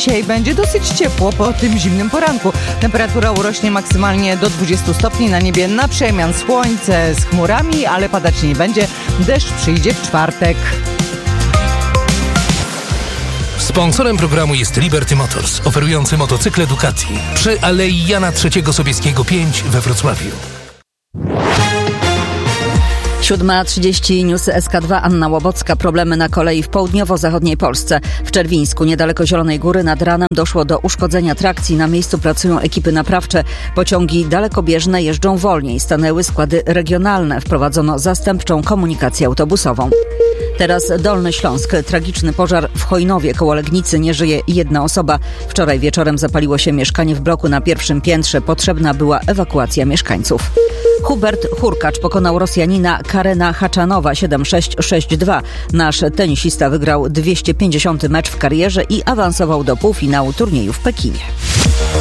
dzisiaj będzie dosyć ciepło po tym zimnym poranku. Temperatura urośnie maksymalnie do 20 stopni, na niebie na przemian słońce z chmurami, ale padać nie będzie. Deszcz przyjdzie w czwartek. Sponsorem programu jest Liberty Motors, oferujący motocykle Ducati przy Alei Jana III Sobieskiego 5 we Wrocławiu. 7:30 Newsy SK2, Anna Łobocka. Problemy na kolei w południowo-zachodniej Polsce. W Czerwińsku, niedaleko Zielonej Góry, nad ranem doszło do uszkodzenia trakcji. Na miejscu pracują ekipy naprawcze. Pociągi dalekobieżne jeżdżą wolniej. Stanęły składy regionalne. Wprowadzono zastępczą komunikację autobusową. Teraz Dolny Śląsk. Tragiczny pożar w Chojnowie koło Legnicy. Nie żyje jedna osoba. Wczoraj wieczorem zapaliło się mieszkanie w bloku na pierwszym piętrze. Potrzebna była ewakuacja mieszkańców. Hubert Hurkacz pokonał Rosjanina Karena Haczanowa 7-6, 6-2. Nasz tenisista wygrał 250. mecz w karierze i awansował do półfinału turnieju w Pekinie.